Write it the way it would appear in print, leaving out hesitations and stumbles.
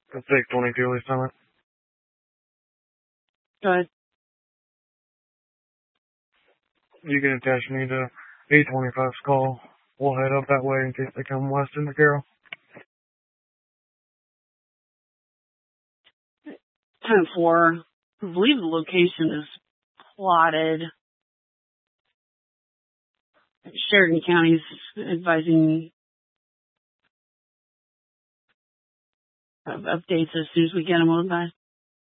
It's 622 East Summit. Go ahead. You can attach me to 825's call. We'll head up that way in case they come west into Carroll. 10-4. I believe the location is plotted. Sheridan County's advising of updates as soon as we get them on by.